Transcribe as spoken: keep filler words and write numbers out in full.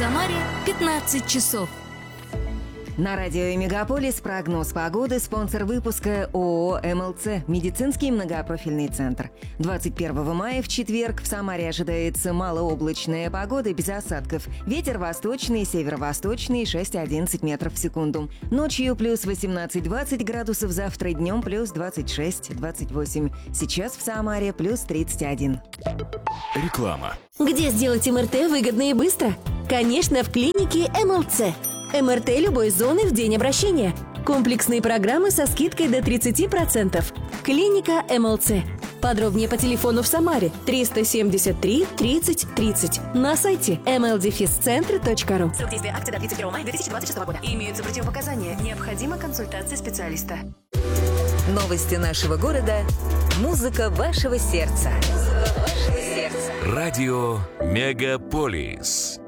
Самаре пятнадцать часов. На радио «Мегаполис» прогноз погоды. Спонсор выпуска ООО «МЛЦ» – медицинский многопрофильный центр. двадцать первого мая в четверг в Самаре ожидается малооблачная погода без осадков. Ветер восточный, северо-восточный шесть-одиннадцать метров в секунду. Ночью плюс восемнадцать-двадцать градусов, завтра днем плюс двадцать шесть-двадцать восемь. Сейчас в Самаре плюс тридцать один. Реклама. Где сделать эм эр тэ выгодно и быстро? Конечно, в клинике МЛЦ. эм эр тэ любой зоны в день обращения. Комплексные программы со скидкой до тридцать процентов. Клиника МЛЦ. Подробнее по телефону в Самаре триста семьдесят три тридцать тридцать. На сайте эм эл дефис центр точка ру. Срок действия акции до тридцать первого мая две тысячи двадцать шестого года. Имеются противопоказания. Необходима консультация специалиста. Новости нашего города. Музыка вашего сердца. Радио «Мегаполис».